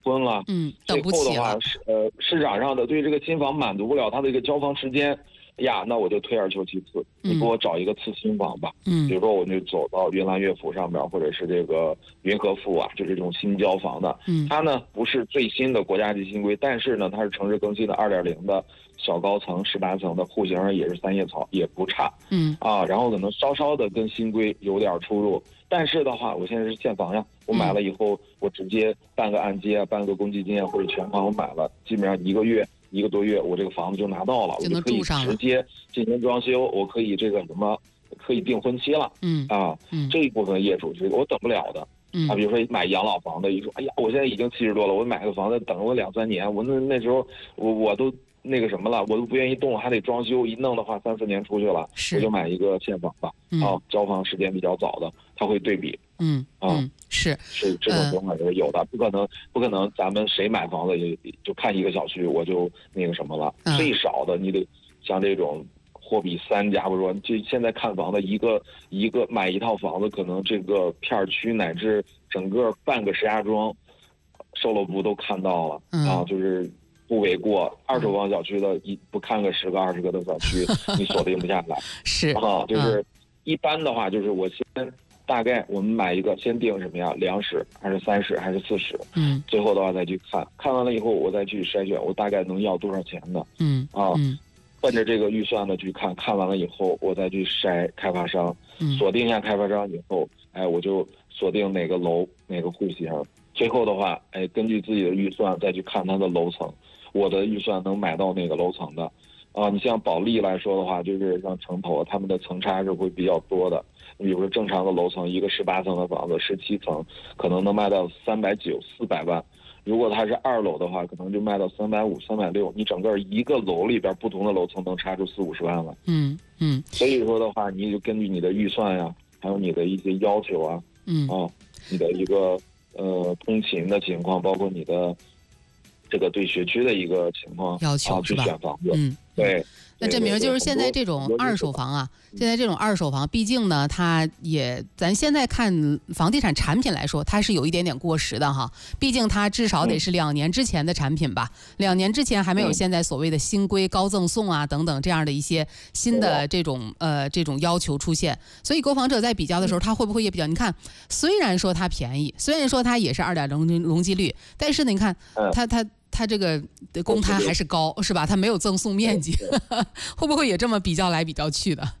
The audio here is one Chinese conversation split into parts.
婚了， 等不起了。 市场上的对这个新房满足不了它的一个交房时间。呀，那我就退而求其次，你给我找一个次新房吧。比如说我就走到云兰乐府上边，或者是这个云和富啊，就这种新交房的。它呢不是最新的国家级新规，但是呢它是城市更新的2.0的小高层18层的户型也是3叶草，也不差。然后可能稍稍的跟新规有点出入，但是的话，我现在是现房呀，我买了以后，我直接办个按揭，办个公积金或者全房，我买了，基本上1个多月，我这个房子就拿到了，我就可以直接进行装修，我可以这个什么，可以订婚期了。这一部分业主是我等不了的。比如说买养老房的，一说，哎呀，我现在已经70多了，我买个房子等我2-3年，我那时候我都那个什么了，我都不愿意动，还得装修，一弄的话3-4年出去了，我就买一个现房吧。交房时间比较早的，他会对比。 是这种情况是有的，不可能咱们谁买房子也就看一个小区我就那个什么了。最少的你得像这种货比三家，不说就现在看房子一个买一套房子，可能这个片区乃至整个半个石家庄售楼部都看到了。就是不为过。二手房小区的不看个10个20个的小区，你锁定不下来。就是一般的话，就是我先大概我们买一个，先定什么呀？2室还是3室还是4室？最后的话再去看完了以后，我再去筛选，我大概能要多少钱的？奔着这个预算的去看完了以后，我再去筛开发商，锁定一下开发商以后，我就锁定哪个楼哪个户型。最后的话，根据自己的预算再去看它的楼层，我的预算能买到哪个楼层的。你像保利来说的话，就是像城投，他们的层差是会比较多的。你比如说正常的楼层，一个18层的房子，17层可能能卖到390、400万。如果它是2楼的话，可能就卖到350、360。你整个一个楼里边不同的楼层能差出40-50万了。所以说的话，你就根据你的预算呀，还有你的一些要求啊，你的一个通勤的情况，包括你的这个对学区的一个情况要求去选房子。对。 那证明就是现在这种二手房啊，毕竟呢，咱现在看房地产产品来说，它是有一点点过时的哈。毕竟它至少得是2年之前的产品吧，2年之前还没有现在所谓的新规高赠送啊等等这样的一些新的这种要求出现。所以购房者在比较的时候，他会不会也比较？你看，虽然说它便宜，虽然说它也是2.0容积率，但是呢，你看它这个公摊还是高，是吧？它没有赠送面积，会不会也这么比较来比较去的？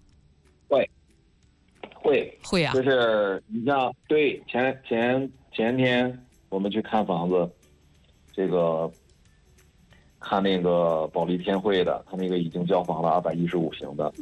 会啊！ 就是你像前天我们去看房子，这个看那个保利天汇的，他那个已经交房了215平的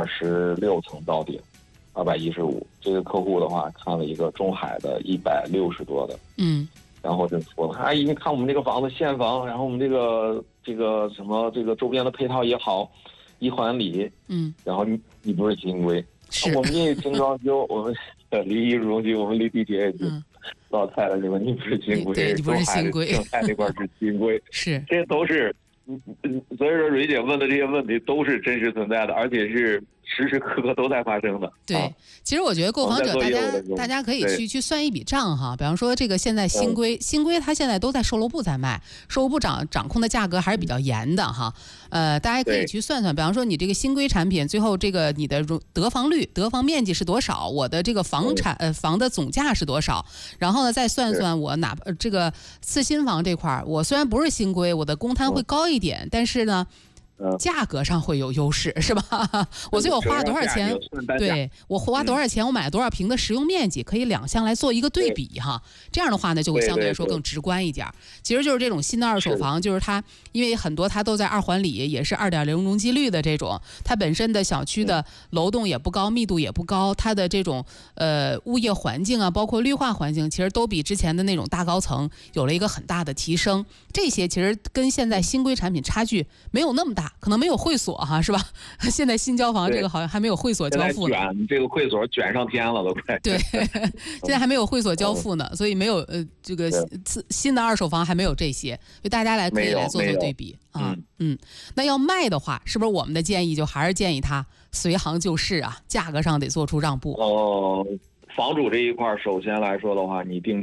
，26层到顶，215。这个客户的话看了一个中海的160多的，然后就说了，因为看我们这个房子现房，然后我们这个什么这个周边的配套也好，1环里，然后你不是新规，我们这精装修，我们离艺术中心，我们离地铁也近。老太太，你不是新规， 对，你不是新规， 正太那块是新规， 是， 这些都是，所以说蕊姐问的这些问题都是真实存在的，而且是时时刻刻都在发生的。 对，其实我觉得购房者大家可以去算一笔账哈，比方说这个现在新规它现在都在售楼部在卖，售楼部掌控的价格还是比较严的哈。大家可以去算算，比方说你这个新规产品最后这个你的得房率、得房面积是多少，我的这个房的总价是多少，然后呢再算算我这个次新房这块，我虽然不是新规，我的公摊会高一点，但是呢。价格上会有优势，是吧？我最后花多少钱？对，我花多少钱，我买多少平的实用面积，可以两项来做一个对比哈。这样的话呢，就会相对来说更直观一点。其实就是这种新的二手房，就是它，因为很多它都在2环里，也是2.0容积率的这种，它本身的小区的楼栋也不高，密度也不高，它的这种物业环境啊，包括绿化环境，其实都比之前的那种大高层有了一个很大的提升。这些其实跟现在新规产品差距没有那么大。可能没有会所哈，是吧？现在新交房这个好像还没有会所交付呢。 这个会所卷上天了都快。 对，现在还没有会所交付呢，所以没有这个新的二手房还没有这些，所以大家可以来做对比啊。那要卖的话，是不是我们的建议就还是建议他随行就市啊？价格上得做出让步。 房主这一块，首先来说的话，你定价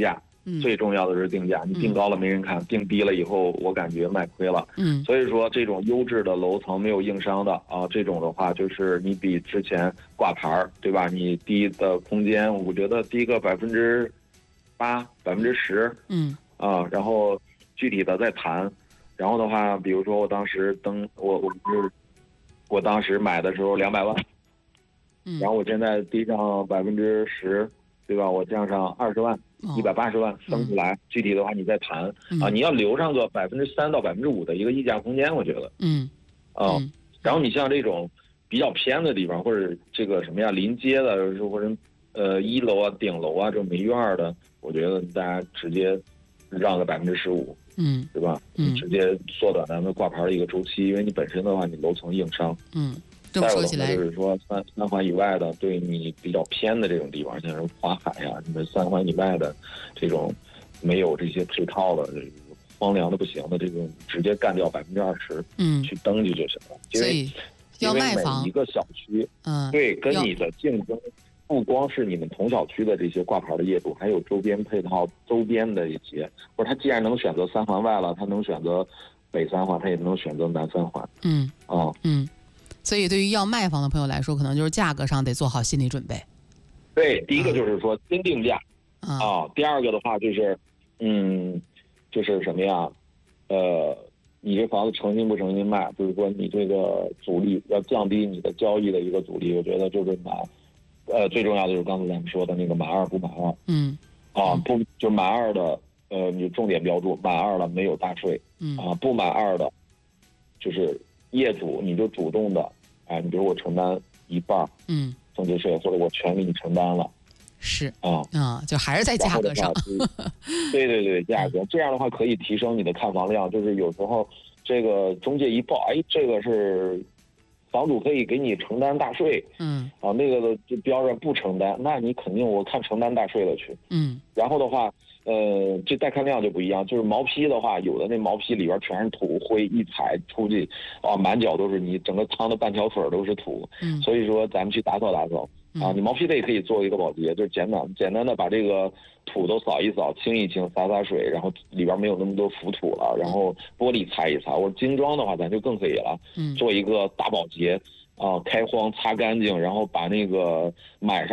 最重要的是定价，你定高了没人看，定低了以后我感觉卖亏了。所以说这种优质的楼层没有硬伤的啊，这种的话就是你比之前挂牌对吧？你低的空间，我觉得低个8%、10%，然后具体的再谈。然后的话，比如说我当时我当时买的时候200万，然后我现在低上10%，对吧？我降上20万，180万分出来，具体的话你再谈啊，你要留上个3%到5%的一个溢价空间，我觉得，然后你像这种比较偏的地方，或者这个什么呀临街的，或者1楼啊顶楼啊这种没院的，我觉得大家直接让个15%，对吧？直接缩短咱们挂牌的一个周期，因为你本身的话你楼层硬伤， 这么说起来， 就是说三环以外的，对你比较偏的这种地方，像是华海呀，你们3环以外的这种没有这些配套的、荒凉的不行的这种，直接干掉20%，去登记就行了。 所以要卖房， 每一个小区，对，跟你的竞争不光是你们同小区的这些挂牌的业主，还有周边配套、周边的一些，或者他既然能选择3环外了，他能选择北3环，他也能选择南3环。 所以对于要卖房的朋友来说，可能就是价格上得做好心理准备。 对，第一个就是说先定价第二个的话就是，就是什么呀？你这房子诚心不诚心卖，就是说你这个阻力要降低你的交易的一个阻力，我觉得就是最重要的就是刚才咱们说的那个满2不满2，不就满2的，你重点标注满2了没有大税，不满2的，就是业主你就主动的，你比如我承担1半，增值税，或者我全给你承担了， 是就还是在价格上， 对，价格这样的话可以提升你的看房量，就是有时候这个中介一报，这个是房主可以给你承担大税，那个的就标着不承担，那你肯定我看承担大税了去，然后的话。这带看量就不一样，就是毛坯的话，有的那毛坯里边全是土灰，一踩出去，满脚都是泥，整个趟的半条腿都是土。所以说咱们去打扫打扫你毛坯类可以做一个保洁，就是简单的把这个土都扫一扫，清一清，洒水，然后里边没有那么多浮土了，然后玻璃擦一擦。或者精装的话，咱就更可以了，做一个大保洁开荒擦干净，然后把那个买上。